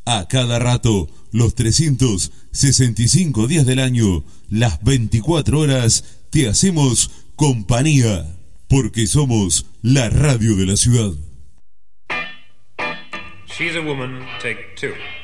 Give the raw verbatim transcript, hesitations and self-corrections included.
A cada rato, los trescientos sesenta y cinco días del año, las veinticuatro horas, te hacemos compañía, porque somos la radio de la ciudad. She's a Woman, take two.